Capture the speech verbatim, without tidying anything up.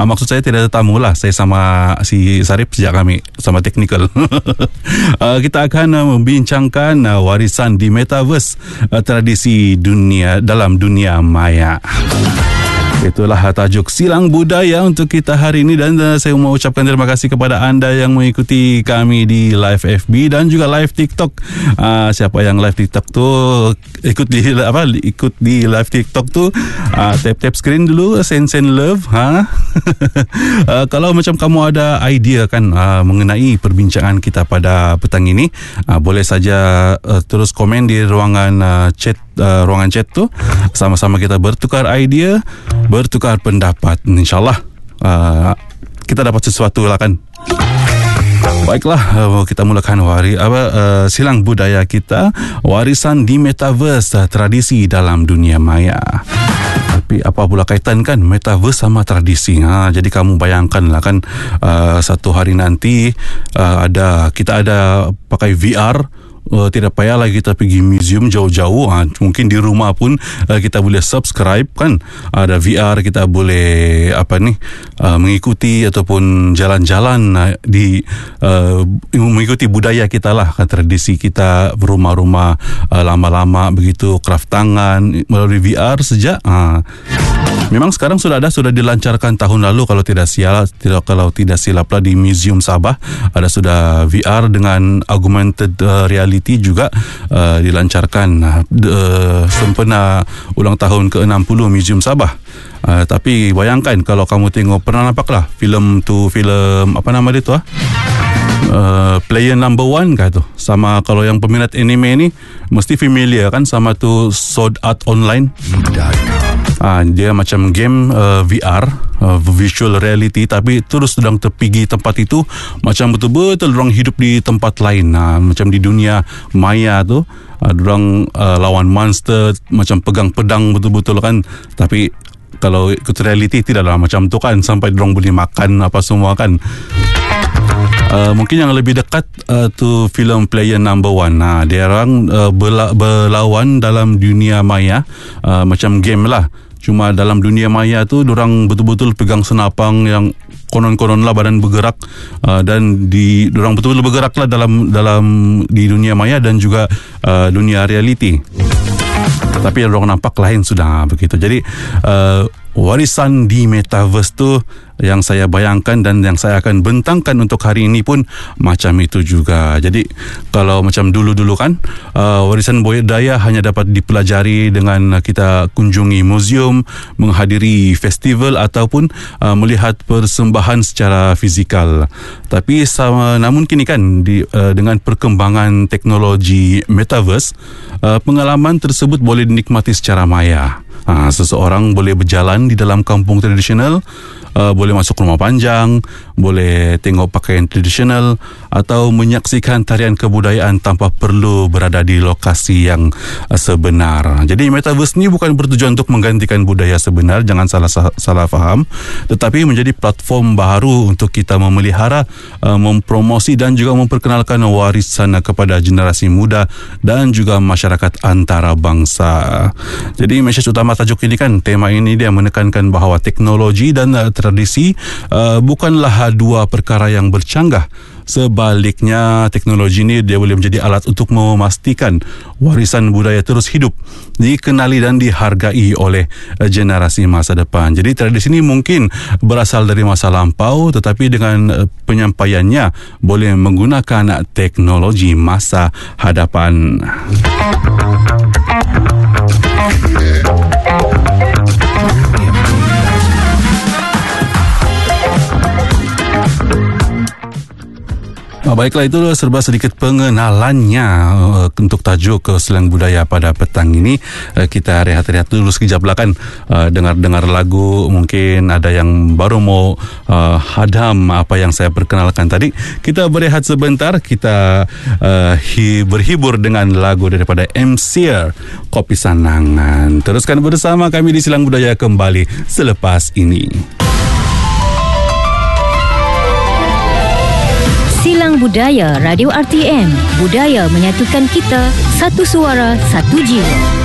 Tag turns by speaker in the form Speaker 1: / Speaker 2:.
Speaker 1: uh, maksud saya tidak ada tamu lah. Saya sama si Sarip sejak kami sama teknikal. uh, kita akan uh, membincangkan uh, warisan di Metaverse, uh, tradisi dunia dalam dunia maya. Itulah tajuk Silang Budaya untuk kita hari ini, dan uh, saya mau ucapkan terima kasih kepada anda yang mengikuti kami di live F B dan juga live TikTok. Uh, siapa yang live TikTok tu ikut di apa ikut di live TikTok tu uh, tap tap screen dulu, send send love, ha. uh, kalau macam kamu ada idea kan uh, mengenai perbincangan kita pada petang ini, uh, boleh saja uh, terus komen di ruangan uh, chat uh, ruangan chat tu. Sama-sama kita bertukar idea, bertukar pendapat. InsyaAllah uh, kita dapat sesuatu lah kan. Baiklah, uh, kita mulakan wari, apa, uh, silang budaya kita, warisan di Metaverse, uh, tradisi dalam dunia maya. Tapi apa pula kaitan kan Metaverse sama tradisi? Ha, jadi kamu bayangkan lah kan, uh, satu hari nanti uh, ada kita ada pakai V R. Uh, tidak payah lagi kita pergi museum jauh-jauh, ha, mungkin di rumah pun uh, kita boleh subscribe kan, ada V R, kita boleh apa ni uh, mengikuti ataupun jalan-jalan uh, di uh, mengikuti budaya kita lah kan, tradisi kita, rumah-rumah uh, lama-lama begitu, craft tangan melalui V R sejak uh, memang sekarang sudah ada, sudah dilancarkan tahun lalu kalau tidak silap, tidak kalau tidak silap lah di Museum Sabah ada sudah V R dengan augmented uh, reality juga uh, dilancarkan uh, sempena ulang tahun ke enam puluh Museum Sabah. Uh, tapi bayangkan kalau kamu tengok, pernah nampak lah filem tu, filem apa nama dia tu ah? Uh, Player Number One kah tu, sama kalau yang peminat anime ni mesti familiar kan sama tu Sword Art Online. Ah, dia macam game uh, V R, uh, virtual reality, tapi terus sedang terpigi tempat itu macam betul-betul orang hidup di tempat lain. Nah, macam di dunia maya tu, uh, orang uh, lawan monster, macam pegang pedang betul-betul kan. Tapi kalau ikut reality tidaklah macam tu kan, sampai orang boleh makan apa semua kan. Uh, mungkin yang lebih dekat uh, tu filem Player Number One. Nah, dia orang uh, berla- berlawan dalam dunia maya, uh, macam game lah. Cuma dalam dunia maya tu diorang betul-betul pegang senapang yang konon-konon lah badan bergerak, uh, dan di diorang betul-betul bergerak lah dalam dalam di dunia maya dan juga uh, dunia reality. Tapi yang diorang nampak lain sudah begitu. Jadi uh, warisan di Metaverse tu yang saya bayangkan dan yang saya akan bentangkan untuk hari ini pun macam itu juga. Jadi kalau macam dulu-dulu kan uh, warisan budaya hanya dapat dipelajari dengan kita kunjungi museum, menghadiri festival ataupun uh, melihat persembahan secara fizikal. Tapi sama, namun kini kan di, uh, dengan perkembangan teknologi Metaverse, uh, pengalaman tersebut boleh dinikmati secara maya. Ha, seseorang boleh berjalan di dalam kampung tradisional, uh, boleh masuk rumah panjang, boleh tengok pakaian tradisional atau menyaksikan tarian kebudayaan tanpa perlu berada di lokasi yang uh, sebenar. Jadi Metaverse ni bukan bertujuan untuk menggantikan budaya sebenar, jangan salah salah faham, tetapi menjadi platform baru untuk kita memelihara, uh, mempromosi dan juga memperkenalkan warisan kepada generasi muda dan juga masyarakat antarabangsa. Jadi mesej utama tajuk ini kan, tema ini dia menekankan bahawa teknologi dan uh, tradisi uh, bukanlah dua perkara yang bercanggah. Sebaliknya, teknologi ini dia boleh menjadi alat untuk memastikan warisan budaya terus hidup, dikenali dan dihargai oleh uh, generasi masa depan. Jadi tradisi ini mungkin berasal dari masa lampau, tetapi dengan uh, penyampaiannya boleh menggunakan teknologi masa hadapan. Oh, baiklah, itu serba sedikit pengenalannya uh, untuk tajuk uh, silang budaya pada petang ini. Uh, kita rehat-rehat dulu sekejap lah kan, uh, dengar-dengar lagu. Mungkin ada yang baru mau uh, hadam apa yang saya perkenalkan tadi. Kita berehat sebentar, kita uh, hi- berhibur dengan lagu daripada M C R, Kopi Sanangan. Teruskan bersama kami di Silang Budaya kembali selepas ini.
Speaker 2: Silang Budaya Radio R T M. Budaya menyatukan kita, satu suara, satu jiwa.